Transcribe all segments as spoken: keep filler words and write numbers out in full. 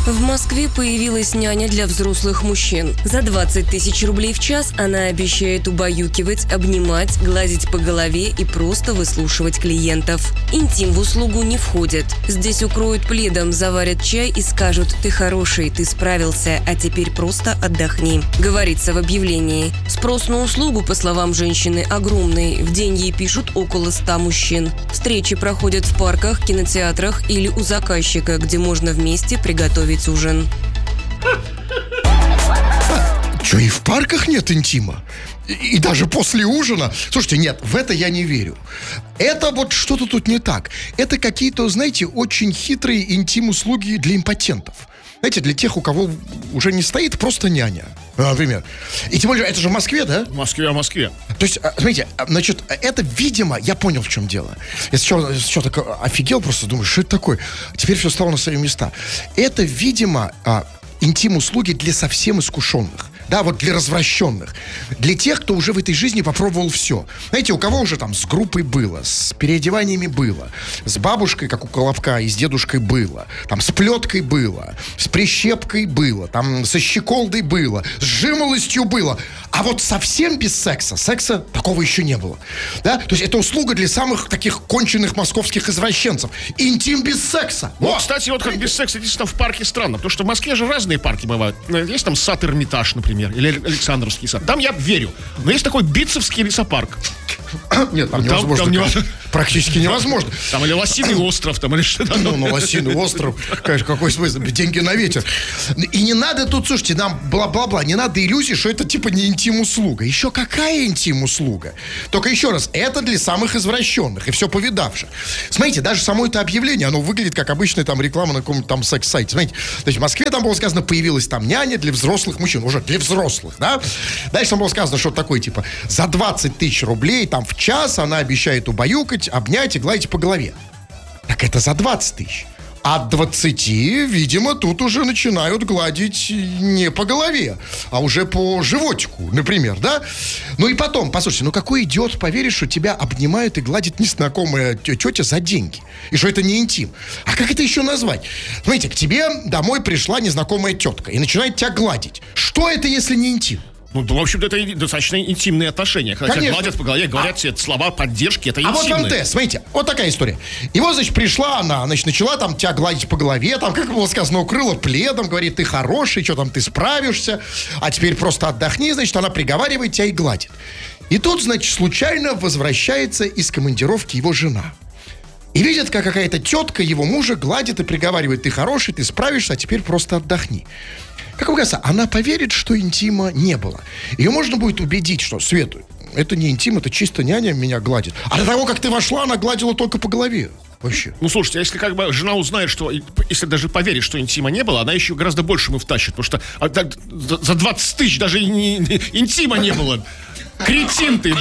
В Москве появилась няня для взрослых мужчин. За двадцать тысяч рублей в час она обещает убаюкивать, обнимать, гладить по голове и просто выслушивать клиентов. Интим в услугу не входит. Здесь укроют пледом, заварят чай и скажут: «Ты хороший, ты справился, а теперь просто отдохни», говорится в объявлении. Спрос на услугу, по словам женщины, огромный. В день ей пишут около ста мужчин. Встречи проходят в парках, кинотеатрах или у заказчика, где можно вместе приготовить ужин. Че, и в парках нет интима? И, и даже после ужина? Слушайте, нет, в это я не верю. Это вот что-то тут не так. Это какие-то, знаете, очень хитрые интим-услуги для импотентов. Знаете, для тех, у кого уже не стоит просто няня, например. И тем более, это же в Москве, да? В Москве, в Москве. То есть, смотрите, значит, это, видимо, я понял, в чем дело. Я сначала, сначала так офигел, просто думаю, что это такое? Теперь все стало на свои места. Это, видимо, интим-услуги для совсем искушенных. Да, вот для развращенных. Для тех, кто уже в этой жизни попробовал все. Знаете, у кого уже там с группой было, с переодеваниями было, с бабушкой, как у Колобка, и с дедушкой было, там с плеткой было, с прищепкой было, там со щеколдой было, с жимолостью было. А вот совсем без секса, секса такого еще не было. Да? То есть это услуга для самых таких конченых московских извращенцев. Интим без секса. Ну, вот. Кстати, вот как без секса, действительно, в парке странно. Потому что в Москве же разные парки бывают. Есть там сад Эрмитаж, например, или Александровский сад. Там я верю. Но есть такой Битцевский лесопарк. Нет, там невозможно. Там, там невозможно. Практически невозможно. Там или Лосиный остров, там или что-то. Ну, ну, Лосиный остров, конечно, какой смысл? Деньги на ветер. И не надо тут, слушайте, нам бла-бла-бла, не надо иллюзий, что это типа не интим-услуга. Еще какая интим-услуга? Только еще раз, это для самых извращенных и все повидавших. Смотрите, даже само это объявление, оно выглядит как обычная там реклама на каком-то там секс-сайте. Смотрите, то есть в Москве там было сказано, появилась там няня для взрослых мужчин. Уже для взрослых, да? Дальше там было сказано, что такое, типа, за двадцать тысяч рублей там в час она обещает убаюкать, обнять и гладить по голове. Так это за двадцать тысяч. От двадцати, видимо, тут уже начинают гладить не по голове, а уже по животику, например, да? Ну и потом, послушайте, ну какой идиот поверит, что тебя обнимают и гладит незнакомая тетя за деньги? И что это не интим? А как это еще назвать? Смотрите, к тебе домой пришла незнакомая тетка и начинает тебя гладить. Что это, если не интим? Ну, в общем-то, это достаточно интимные отношения. Когда тебя гладят по голове, говорят а, тебе слова поддержки, это интимные. А вот вам тест, смотрите, вот такая история. И вот, значит, пришла она, значит, начала там тебя гладить по голове, там, как было сказано, укрыла пледом, говорит, ты хороший, что там, ты справишься, а теперь просто отдохни, значит, она приговаривает тебя и гладит. И тут, значит, случайно возвращается из командировки его жена. И видит, как какая-то тетка его мужа гладит и приговаривает, ты хороший, ты справишься, а теперь просто отдохни. Как вам кажется, она поверит, что интима не было. Ее можно будет убедить, что, Света, это не интим, это чисто няня меня гладит. А до того, как ты вошла, она гладила только по голове. Вообще. Ну, слушайте, а если как бы жена узнает, что, если даже поверит, что интима не было, она еще гораздо больше ему втащит, потому что а, так, за двадцать тысяч даже не, не, интима не было. Кретин ты.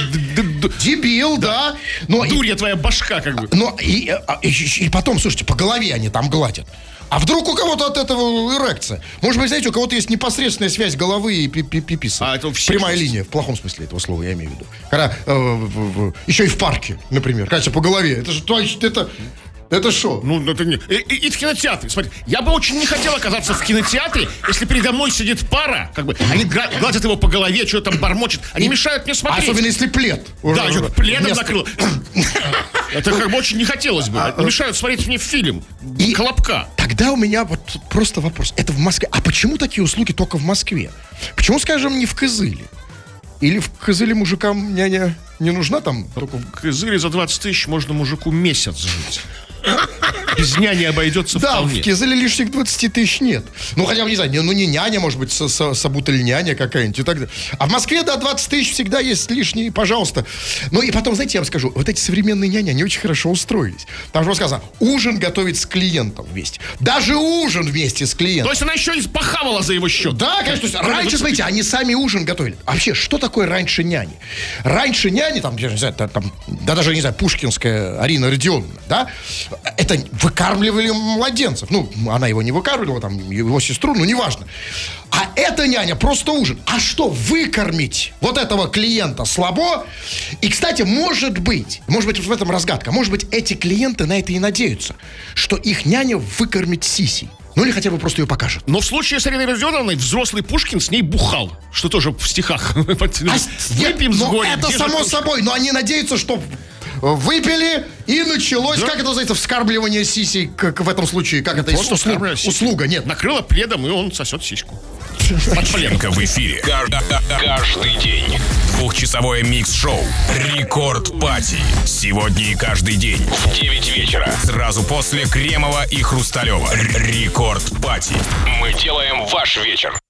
Дебил, да. Но Дурья и, твоя башка, как бы. Но и, и, и, и потом, слушайте, по голове они там гладят. А вдруг у кого-то от этого эрекция? Может быть, знаете, у кого-то есть непосредственная связь головы и пиписа. А это прямая линия, в плохом смысле этого слова, я имею в виду. Когда э, в, в, еще и в парке, например, кажется, по голове. Это же это. Это что? Ну, это не... И, и, и в кинотеатре. Смотри, я бы очень не хотел оказаться в кинотеатре, если передо мной сидит пара, как бы, они гладят его по голове, что-то там бормочет. Они и... мешают мне смотреть. Особенно если плед. Да, уже пледом накрыл. Это как бы очень не хотелось бы. Они мешают смотреть мне фильм. И Колобка. Тогда у меня вот просто вопрос. Это в Москве. А почему такие услуги только в Москве? Почему, скажем, не в Кызыле? Или в Кызыле мужикам няня не нужна там? Только в Кызыле за двадцать тысяч можно мужику месяц жить. Без няни обойдется да, вполне. Да, в Кизыле лишних двадцать тысяч нет. Ну, хотя бы, не знаю, ну не няня, может быть, собутыльняня какая-нибудь и так далее. А в Москве, да, двадцать тысяч всегда есть лишние, пожалуйста. Ну и потом, знаете, я вам скажу, вот эти современные няни, они очень хорошо устроились. Там же сказано, ужин готовить с клиентом вместе. Даже ужин вместе с клиентом. То есть она еще и похавала за его счет. Да, конечно. То есть раньше, смотрите, они сами ужин готовили. А вообще, что такое раньше няни? Раньше няни, там, я не знаю, там, да даже, не знаю, пушкинская Арина Родионовна, да, это выкармливали младенцев. Ну, она его не выкармливала, там, его сестру, ну, неважно. А эта няня просто ужин. А что, выкормить вот этого клиента слабо? И, кстати, может быть, может быть, в этом разгадка, может быть, эти клиенты на это и надеются, что их няня выкормит сисей. Ну или хотя бы просто ее покажет. Но в случае с Ириной Родионовной взрослый Пушкин с ней бухал. Что тоже в стихах. А, Выпьем с ну, горем. это само собой, но они надеются, что выпили, и началось, да? Как это называется, вскармливание сисей, как в этом случае, как это, Просто услуга, услуга, нет. Накрыла пледом, и он сосет сиську. Пленка в эфире. Каждый день. Двухчасовое микс-шоу «Рекорд Пати». Сегодня и каждый день в девять вечера. Сразу после Кремова и Хрусталева. «Рекорд Пати». Мы делаем ваш вечер.